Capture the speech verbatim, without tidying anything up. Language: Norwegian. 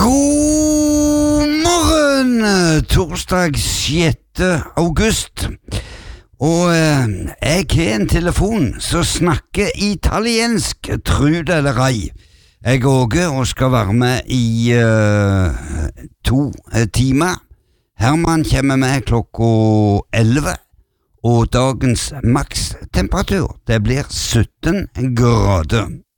God morgen, torsdag sjette august. Og eh, jeg har en telefon som snakker italiensk, tro det eller ei. Jeg Åge og skal være med i uh, to uh, timer. Herman kommer med klokka elleve, og dagens makstemperatur, det blir sytten grader.